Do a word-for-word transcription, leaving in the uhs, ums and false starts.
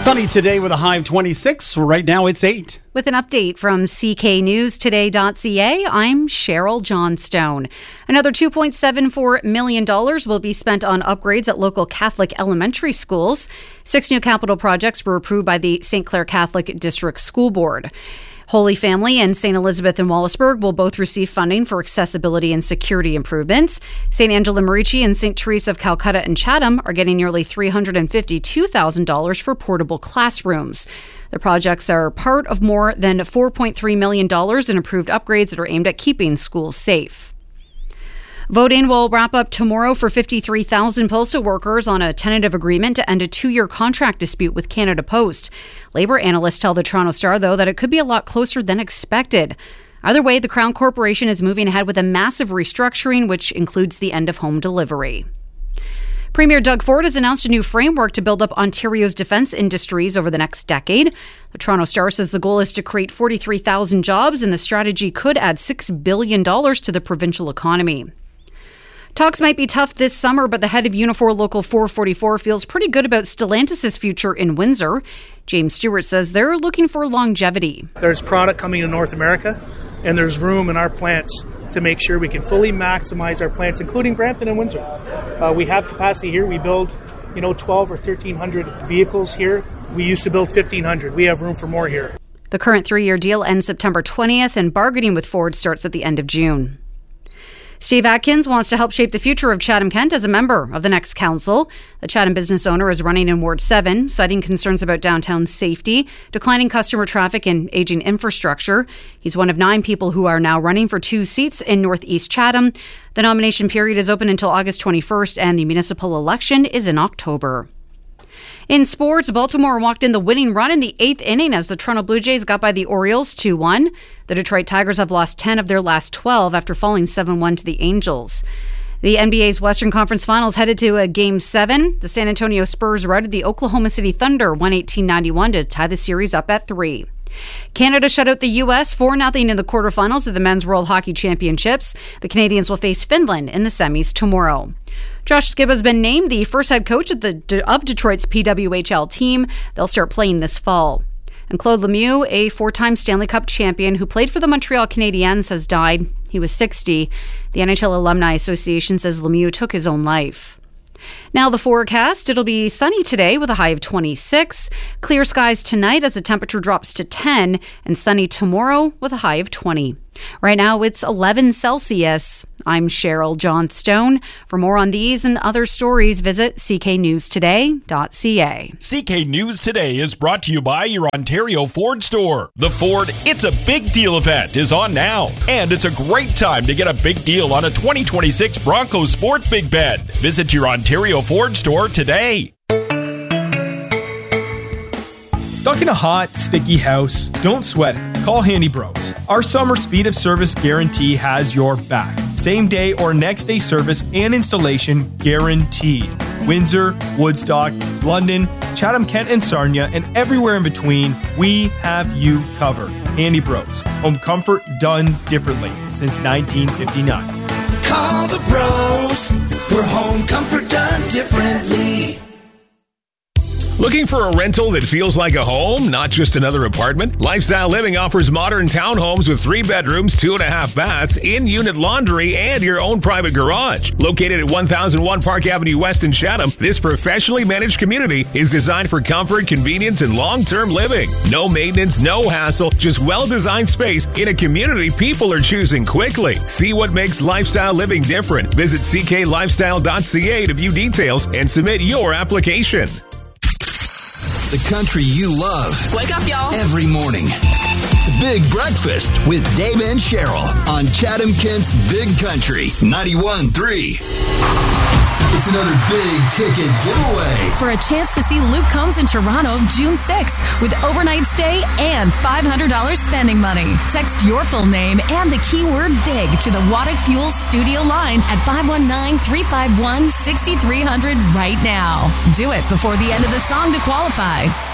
Sunny today with a high of twenty-six. Right now it's eight. With an update from C K News Today dot C A, I'm Cheryl Johnstone. Another two point seven four million dollars will be spent on upgrades at local Catholic elementary schools. Six new capital projects were approved by the Saint Clair Catholic District School Board. Holy Family and Saint Elizabeth in Wallaceburg will both receive funding for accessibility and security improvements. Saint Angela Merici and Saint Teresa of Calcutta in Chatham are getting nearly three hundred fifty-two thousand dollars for portable classrooms. The projects are part of more than four point three million dollars in approved upgrades that are aimed at keeping schools safe. Voting will wrap up tomorrow for fifty-three thousand postal workers on a tentative agreement to end a two-year contract dispute with Canada Post. Labour analysts tell the Toronto Star, though, that it could be a lot closer than expected. Either way, the Crown Corporation is moving ahead with a massive restructuring, which includes the end of home delivery. Premier Doug Ford has announced a new framework to build up Ontario's defence industries over the next decade. The Toronto Star says the goal is to create forty-three thousand jobs, and the strategy could add six billion dollars to the provincial economy. Talks might be tough this summer, but the head of Unifor Local four forty-four feels pretty good about Stellantis' future in Windsor. James Stewart says they're looking for longevity. There's product coming to North America, and there's room in our plants to make sure we can fully maximize our plants, including Brampton and Windsor. Uh, we have capacity here. We build, you know, twelve or thirteen hundred vehicles here. We used to build fifteen hundred. We have room for more here. The current three-year deal ends September twentieth, and bargaining with Ford starts at the end of June. Steve Atkins wants to help shape the future of Chatham-Kent as a member of the next council. The Chatham business owner is running in Ward seven, citing concerns about downtown safety, declining customer traffic, and aging infrastructure. He's one of nine people who are now running for two seats in Northeast Chatham. The nomination period is open until August twenty-first, and the municipal election is in October. In sports, Baltimore walked in the winning run in the eighth inning as the Toronto Blue Jays got by the Orioles two one. The Detroit Tigers have lost ten of their last twelve after falling seven one to the Angels. The N B A's Western Conference Finals headed to a Game seven. The San Antonio Spurs routed the Oklahoma City Thunder one eighteen ninety-one to tie the series up at three. Canada shut out the U S four nothing in the quarterfinals of the Men's World Hockey Championships. The Canadians will face Finland in the semis tomorrow. Josh Skiba has been named the first head coach of, the, of Detroit's P W H L team. They'll start playing this fall. And Claude Lemieux, a four-time Stanley Cup champion who played for the Montreal Canadiens, has died. He was sixty. The N H L Alumni Association says Lemieux took his own life. Now the forecast. It'll be sunny today with a high of twenty-six. Clear skies tonight as the temperature drops to ten. And sunny tomorrow with a high of twenty. Right now it's eleven Celsius. I'm Cheryl Johnstone. For more on these and other stories, visit C K News Today dot C A. C K News Today is brought to you by your Ontario Ford store. The Ford It's a Big Deal event is on now, and it's a great time to get a big deal on a twenty twenty-six Bronco Sport Big Bed. Visit your Ontario Ford store today. Stuck in a hot, sticky house? Don't sweat it. Call Handy Bros. Our summer speed of service guarantee has your back. Same day or next day service and installation guaranteed. Windsor, Woodstock, London, Chatham-Kent and Sarnia, and everywhere in between, we have you covered. Handy Bros. Home comfort done differently since nineteen fifty-nine. Call the pros. For home comfort done differently. Looking for a rental that feels like a home, not just another apartment? Lifestyle Living offers modern townhomes with three bedrooms, two and a half baths, in-unit laundry, and your own private garage. Located at one thousand one Park Avenue West in Chatham, this professionally managed community is designed for comfort, convenience, and long-term living. No maintenance, no hassle, just well-designed space in a community people are choosing quickly. See what makes Lifestyle Living different. Visit C K lifestyle dot C A to view details and submit your application. The country you love. Wake up, y'all. Every morning. Big Breakfast with Dave and Cheryl on Chatham-Kent's Big Country ninety-one point three. It's another big ticket giveaway. For a chance to see Luke Combs in Toronto June sixth with overnight stay and five hundred dollars spending money. Text your full name and the keyword BIG to the Waddick Fuels studio line at five one nine, three five one, six three zero zero right now. Do it before the end of the song to qualify.